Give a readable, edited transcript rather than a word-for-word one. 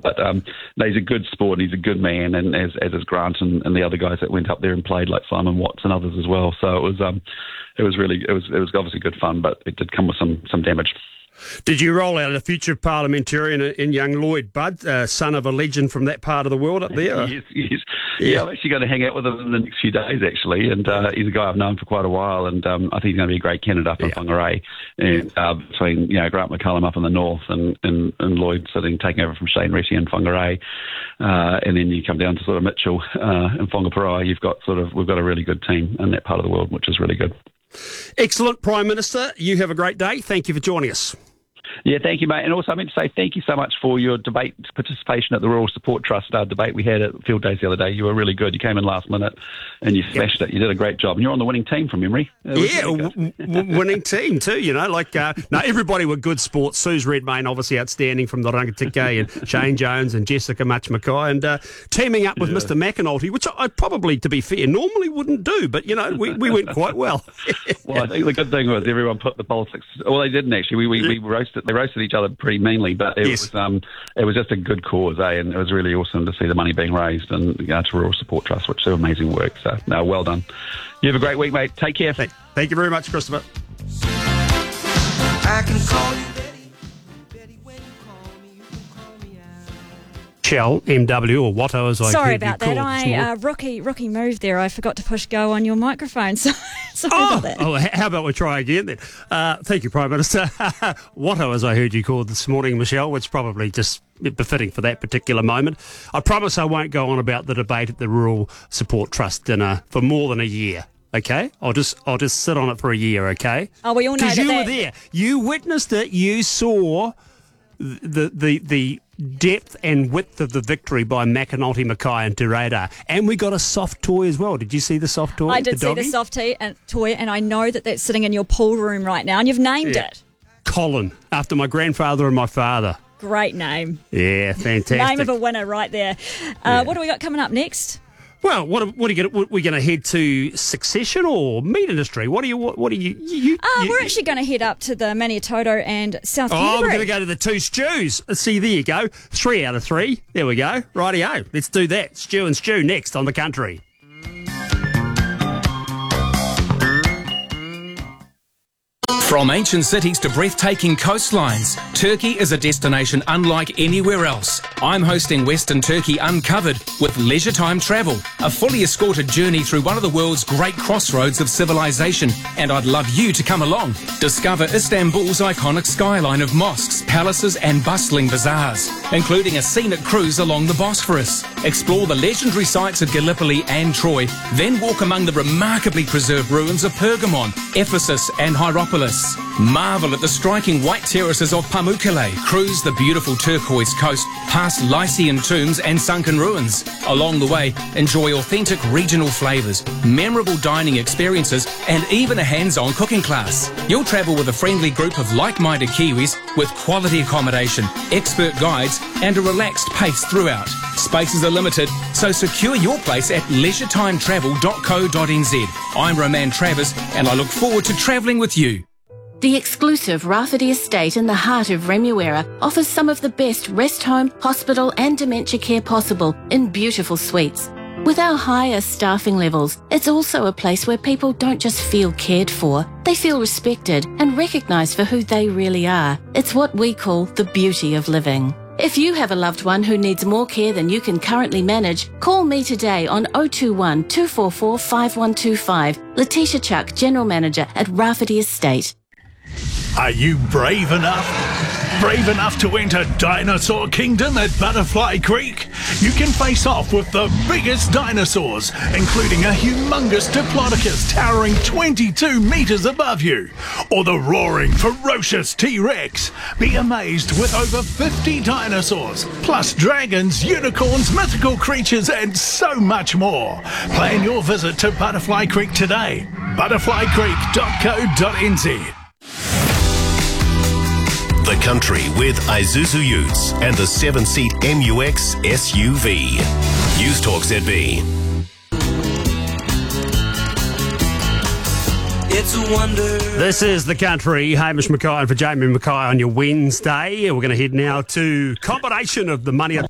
But no, he's a good sport. He's a good man, and as is Grant and the other guys that went up there and played, like Simon Watts and others as well. So it was obviously good fun, but it did come with some damage. Did you roll out a future parliamentarian in young Lloyd Budd, son of a legend from that part of the world up there? Yes. Yeah, I'm actually going to hang out with him in the next few days, actually. And he's a guy I've known for quite a while, and I think he's going to be a great candidate up in Whangarei. And between Grant McCullum up in the north and Lloyd taking over from Shane Reti in Whangarei, and then you come down to sort of Mitchell and Whangaparai, we've got a really good team in that part of the world, which is really good. Excellent, Prime Minister. You have a great day. Thank you for joining us. Yeah, thank you, mate. And also I meant to say thank you so much for your debate participation at the Rural Support Trust debate we had at Field Days the other day. You were really good. You came in last minute and you smashed it. You did a great job. And you're on the winning team from memory. Winning team too, no, everybody were good sports. Suze Redmayne, obviously outstanding from the Rangatike, and Shane Jones and Jessica Much Mackay, and teaming up with Mr. McAnulty, which I probably, to be fair, normally wouldn't do, but, we went quite well. Well, I think the good thing was everyone put the politics... Well, they didn't actually. We roasted... They roasted each other pretty meanly, but it was just a good cause, and it was really awesome to see the money being raised and to Rural Support Trust, which do amazing work. So, no, well done. You have a great week, mate. Take care. Thank you very much, Christopher. I can call you Betty when you call me. You can call me out. Shell, MW, or Watto, as I Sorry about that. Rookie move there. I forgot to push go on your microphone. Sorry about that. Oh, how about we try again then? Thank you, Prime Minister. Watto, as I heard you called this morning, Michelle, which probably just befitting for that particular moment. I promise I won't go on about the debate at the Rural Support Trust dinner for more than a year. Okay, I'll just sit on it for a year. Okay. Oh, we all know that. Because you were there, you witnessed it, you saw the depth and width of the victory by McAnulty, Mackay and Te Radar. And we got a soft toy as well. Did you see the soft toy? I did see the soft toy, and I know that that's sitting in your pool room right now, and you've named it. Colin, after my grandfather and my father. Great name. Yeah, fantastic. Name of a winner right there. What do we got coming up next? Well, what are we going to head to? Succession or meat industry? What are you? We're actually going to head up to the Maniatoto and South Canterbury. We're going to go to the two stews. See, there you go. 3 out of 3. There we go. Rightio. Let's do that. Stew and Stew next on The Country. From ancient cities to breathtaking coastlines, Turkey is a destination unlike anywhere else. I'm hosting Western Turkey Uncovered with Leisure Time Travel, a fully escorted journey through one of the world's great crossroads of civilization, and I'd love you to come along. Discover Istanbul's iconic skyline of mosques, palaces and bustling bazaars, including a scenic cruise along the Bosphorus. Explore the legendary sites of Gallipoli and Troy, then walk among the remarkably preserved ruins of Pergamon, Ephesus and Hierapolis. Marvel at the striking white terraces of Pamukkale, cruise the beautiful turquoise coast, past Lycian tombs and sunken ruins. Along the way, enjoy authentic regional flavours, memorable dining experiences and even a hands-on cooking class. You'll travel with a friendly group of like-minded Kiwis with quality accommodation, expert guides and a relaxed pace throughout. Spaces are limited, so secure your place at leisure-timetravel.co.nz. I'm Roman Travers and I look forward to travelling with you. The exclusive Rafferty Estate in the heart of Remuera offers some of the best rest home, hospital and dementia care possible in beautiful suites. With our higher staffing levels, it's also a place where people don't just feel cared for, they feel respected and recognised for who they really are. It's what we call the beauty of living. If you have a loved one who needs more care than you can currently manage, call me today on 021 244 5125. Letitia Chuck, General Manager at Rafferty Estate. Are you brave enough? Brave enough to enter Dinosaur Kingdom at Butterfly Creek? You can face off with the biggest dinosaurs, including a humongous Diplodocus towering 22 metres above you, or the roaring, ferocious T-Rex. Be amazed with over 50 dinosaurs, plus dragons, unicorns, mythical creatures, and so much more. Plan your visit to Butterfly Creek today. butterflycreek.co.nz. The Country with Isuzu Utes and the 7-seat MUX SUV. News Talk ZB. It's a wonder. This is The Country. Hamish Mackay and for Jamie Mackay on your Wednesday. We're going to head now to combination of the money